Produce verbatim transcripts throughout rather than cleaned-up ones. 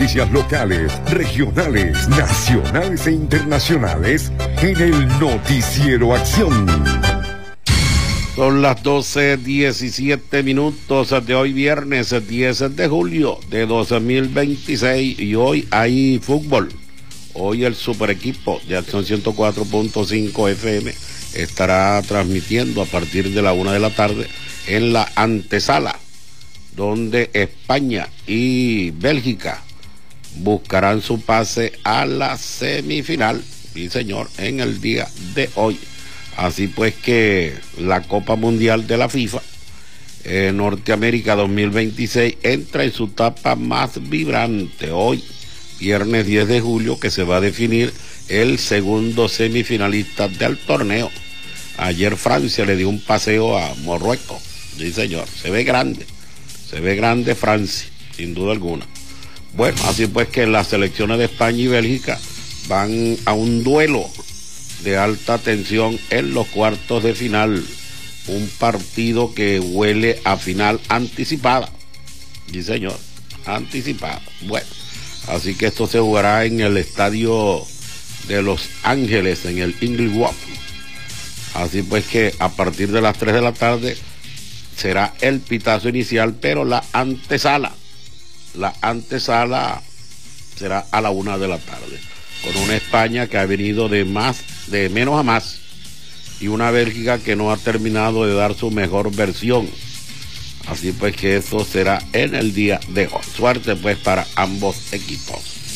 noticias locales, regionales, nacionales e internacionales en el Noticiero Acción. Son las doce diecisiete minutos de hoy viernes diez de julio de dos mil veintiséis y hoy hay fútbol. Hoy el super equipo de Acción ciento cuatro punto cinco F M estará transmitiendo a partir de la una de la tarde en la antesala, donde España y Bélgica buscarán su pase a la semifinal, sí señor, en el día de hoy. Así pues que la Copa Mundial de la FIFA eh, Norteamérica dos mil veintiséis entra en su etapa más vibrante hoy, viernes diez de julio, que se va a definir el segundo semifinalista del torneo. Ayer Francia le dio un paseo a Marruecos, sí señor, se ve grande, se ve grande Francia, sin duda alguna. Bueno, así pues que las selecciones de España y Bélgica van a un duelo de alta tensión en los cuartos de final, un partido que huele a final anticipada, sí señor, anticipada. Bueno, así que esto se jugará en el estadio de Los Ángeles, en el Inglewood. Así pues que a partir de las tres de la tarde será el pitazo inicial, pero la antesala, la antesala será a la una de la tarde, con una España que ha venido de más, de menos a más, y una Bélgica que no ha terminado de dar su mejor versión. Así pues que eso será en el día de hoy. Suerte pues para ambos equipos.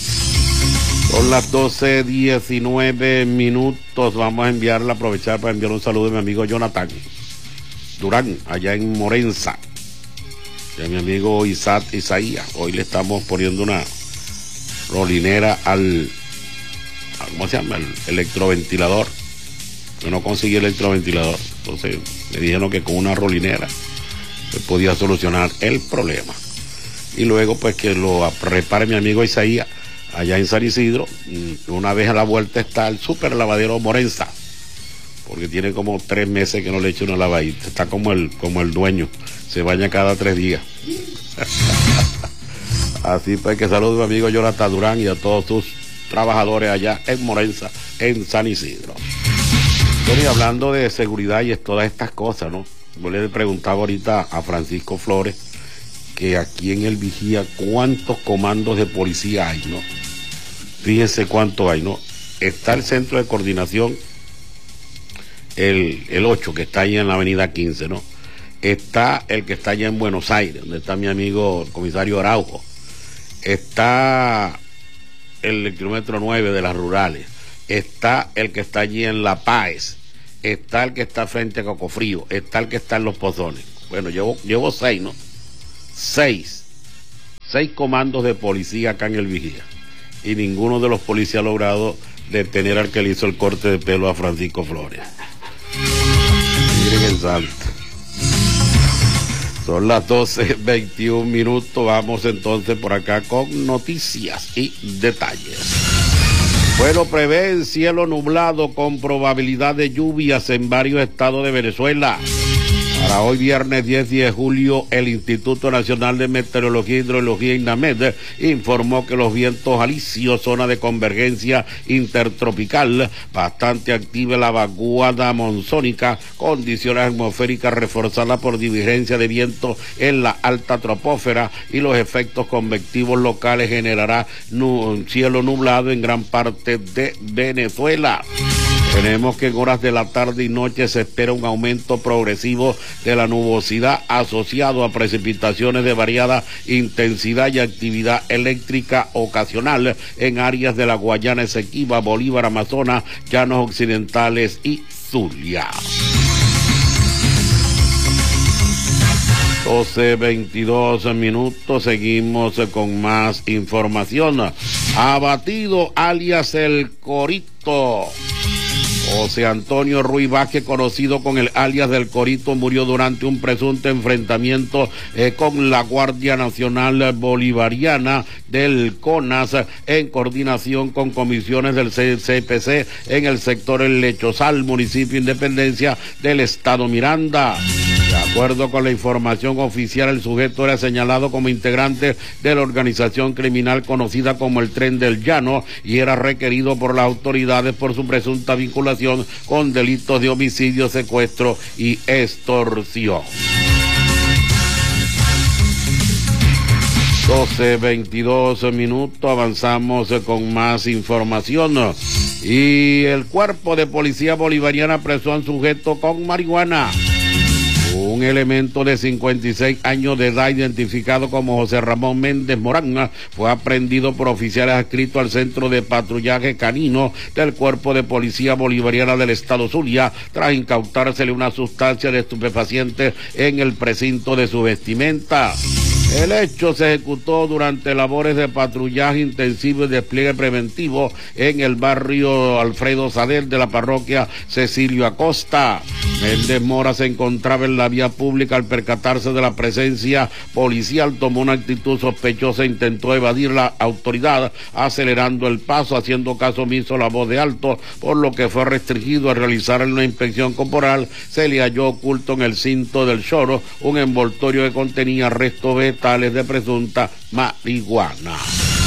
Son las doce diecinueve minutos. Vamos a enviarla, aprovechar para enviar un saludo a mi amigo Jonathan Durán, allá en Morenza, y a mi amigo Isaac Isaías. Hoy le estamos poniendo una rolinera al, ¿cómo se llama? El electroventilador. Yo no conseguí electroventilador, entonces le dijeron que con una rolinera se podía solucionar el problema. Y luego pues que lo repare mi amigo Isaías allá en San Isidro. Una vez a la vuelta está el super lavadero Morenza, porque tiene como tres meses que no le echa una lavadita. Está como el, como el dueño, se baña cada tres días. Así pues que saludo a mi amigo Jonathan Durán y a todos sus trabajadores allá en Morenza, en San Isidro. Estoy hablando de seguridad y es todas estas cosas, ¿no? Yo le preguntaba ahorita a Francisco Flores que aquí en el Vigía cuántos comandos de policía hay, ¿no? Fíjense cuánto hay, ¿no? Está el centro de coordinación, el, el ocho, que está ahí en la avenida quince, ¿no? Está el que está allá en Buenos Aires, donde está mi amigo el comisario Araujo. Está el kilómetro nueve de las rurales. Está el que está allí en La Páez. Está el que está frente a Cocofrío. Está el que está en Los Pozones. Bueno, llevo, llevo seis, ¿no? Seis. Seis comandos de policía acá en el Vigía. Y ninguno de los policías ha logrado detener al que le hizo el corte de pelo a Francisco Flores. Miren el salto. Son las doce veintiún minutos. Vamos entonces por acá con noticias y detalles. Bueno, prevé cielo nublado con probabilidad de lluvias en varios estados de Venezuela. Para hoy viernes diez de julio, el Instituto Nacional de Meteorología e Hidrología, INAMED, informó que los vientos alisios, zona de convergencia intertropical, bastante activa la vaguada monzónica, condiciones atmosféricas reforzadas por divergencia de viento en la alta troposfera y los efectos convectivos locales generará nu- cielo nublado en gran parte de Venezuela. Tenemos que en horas de la tarde y noche se espera un aumento progresivo de la nubosidad asociado a precipitaciones de variada intensidad y actividad eléctrica ocasional en áreas de la Guayana Esequiba, Bolívar, Amazonas, Llanos Occidentales y Zulia. doce veintidós minutos, seguimos con más información. Abatido alias El Corito. José Antonio Ruiz Vázquez, conocido con el alias del Corito, murió durante un presunto enfrentamiento eh, con la Guardia Nacional Bolivariana del CONAS en coordinación con comisiones del C P C en el sector El Lechozal, municipio Independencia del estado Miranda. De De acuerdo con la información oficial, el sujeto era señalado como integrante de la organización criminal conocida como el Tren del Llano y era requerido por las autoridades por su presunta vinculación con delitos de homicidio, secuestro y extorsión. doce veintidós minutos, avanzamos con más información. Y el cuerpo de policía bolivariana apresó a un sujeto con marihuana. Un elemento de cincuenta y seis años de edad, identificado como José Ramón Méndez Morán, fue aprehendido por oficiales adscritos al Centro de Patrullaje Canino del Cuerpo de Policía Bolivariana del Estado Zulia, tras incautársele una sustancia de estupefaciente en el precinto de su vestimenta. El hecho se ejecutó durante labores de patrullaje intensivo y despliegue preventivo en el barrio Alfredo Sadel de la parroquia Cecilio Acosta. Méndez Mora se encontraba en la vía pública. Al percatarse de la presencia policial, tomó una actitud sospechosa e intentó evadir la autoridad, acelerando el paso, haciendo caso omiso a la voz de alto, por lo que fue restringido a realizar una inspección corporal. Se le halló oculto en el cinto del choro un envoltorio que contenía restos vegetales de presunta marihuana.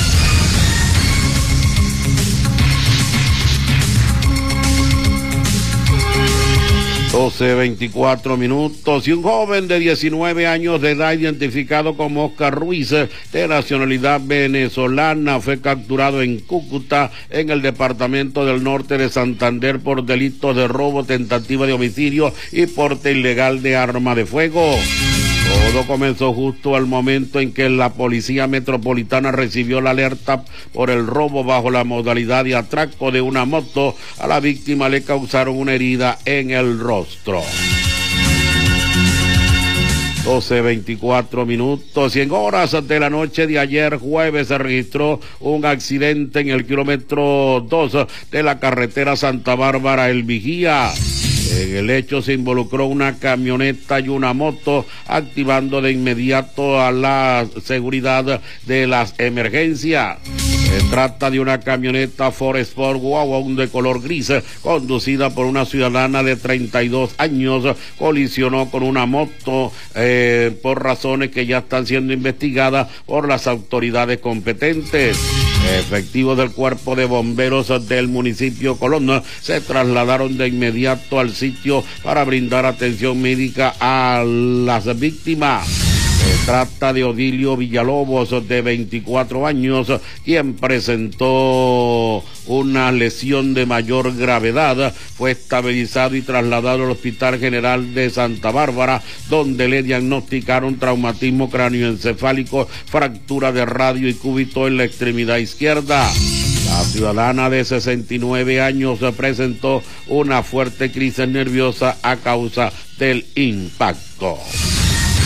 doce veinticuatro minutos, y un joven de diecinueve años de edad, identificado como Oscar Ruiz, de nacionalidad venezolana, fue capturado en Cúcuta, en el departamento del norte de Santander, por delitos de robo, tentativa de homicidio y porte ilegal de arma de fuego. Todo comenzó justo al momento en que la Policía Metropolitana recibió la alerta por el robo bajo la modalidad de atraco de una moto. A la víctima le causaron una herida en el rostro. doce veinticuatro minutos, y en horas de la noche de ayer jueves se registró un accidente en el kilómetro dos de la carretera Santa Bárbara El Vigía. En el hecho se involucró una camioneta y una moto, activando de inmediato a la seguridad de las emergencias. Se trata de una camioneta Ford Sport Wagon de color gris, conducida por una ciudadana de treinta y dos años. Colisionó con una moto eh, por razones que ya están siendo investigadas por las autoridades competentes. Efectivos del Cuerpo de Bomberos del municipio Colón se trasladaron de inmediato al sitio para brindar atención médica a las víctimas. Se trata de Odilio Villalobos, de veinticuatro años, quien presentó una lesión de mayor gravedad. Fue estabilizado y trasladado al Hospital General de Santa Bárbara, donde le diagnosticaron traumatismo cráneoencefálico, fractura de radio y cúbito en la extremidad izquierda. La ciudadana de sesenta y nueve años presentó una fuerte crisis nerviosa a causa del impacto.